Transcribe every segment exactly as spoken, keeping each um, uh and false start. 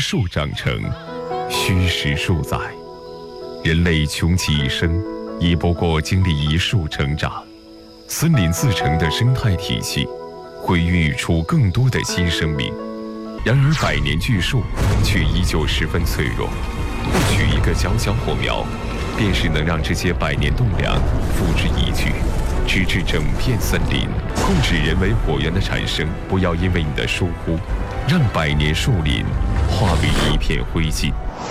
树长成，虚实数载。人类穷其一生，也不过经历一树成长。森林自成的生态体系，会孕育出更多的新生命。然而，百年巨树却依旧十分脆弱。不取一个小小火苗，便是能让这些百年栋梁付之一炬，直至整片森林。控制人为火源的产生，不要因为你的疏忽，让百年树林化为一片灰烬。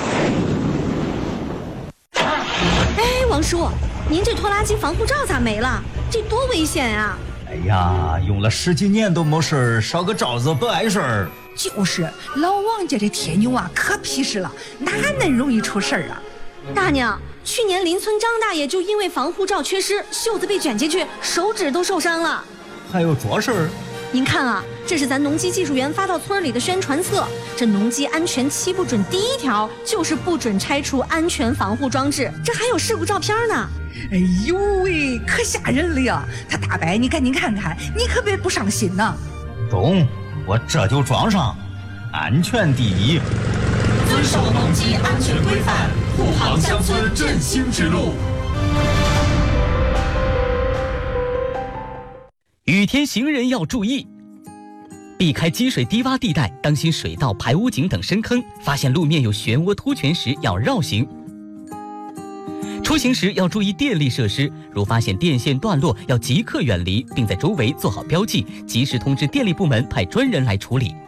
哎，王叔，您这拖拉机防护罩咋没了？这多危险啊！ 哎呀，用了十几年都没事，烧个罩子不碍事儿。 就是，老王家这铁牛啊，可皮实了，哪能容易出事儿啊？ 大娘，去年邻村张大爷就因为防护罩缺失，袖子被卷进去，手指都受伤了。 还有这事儿？ 您看啊，这是咱农机技术员发到村里的宣传册。这农机安全七不准第一条就是不准拆除安全防护装置，这还有事故照片呢。 哎呦喂，可吓人了呀！他大伯，你赶紧看看，你可别不上心呐。 中，我这就装上。安全第一， 遵守农机安全规范，护航乡村振兴之路。 雨天行人要注意，避开积水低洼地带，当心水道、排污井等深坑。发现路面有漩涡凸泉时，要绕行。出行时要注意电力设施，如发现电线断落，要即刻远离，并在周围做好标记，及时通知电力部门派专人来处理。